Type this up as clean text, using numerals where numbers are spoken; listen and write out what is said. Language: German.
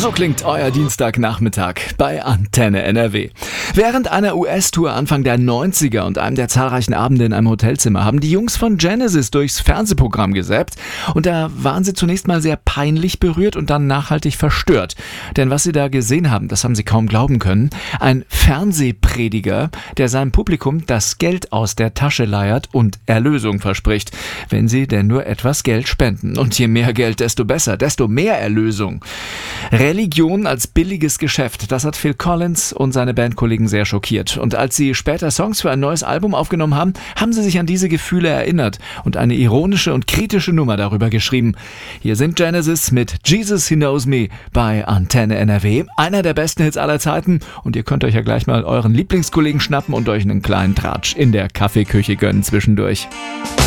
So klingt euer Dienstagnachmittag bei Antenne NRW. Während einer US-Tour Anfang der 90er und einem der zahlreichen Abende in einem Hotelzimmer haben die Jungs von Genesis durchs Fernsehprogramm gesäppt und da waren sie zunächst mal sehr peinlich berührt und dann nachhaltig verstört. Denn was sie da gesehen haben, das haben sie kaum glauben können. Ein Fernsehprediger, der seinem Publikum das Geld aus der Tasche leiert und Erlösung verspricht, wenn sie denn nur etwas Geld spenden. Und je mehr Geld, desto besser, desto mehr Erlösung. Religion als billiges Geschäft, das hat Phil Collins und seine Bandkollegen sehr schockiert. Und als sie später Songs für ein neues Album aufgenommen haben, haben sie sich an diese Gefühle erinnert und eine ironische und kritische Nummer darüber geschrieben. Hier sind Genesis mit Jesus He Knows Me bei Antenne NRW. Einer der besten Hits aller Zeiten und ihr könnt euch ja gleich mal euren Lieblingskollegen schnappen und euch einen kleinen Tratsch in der Kaffeeküche gönnen zwischendurch.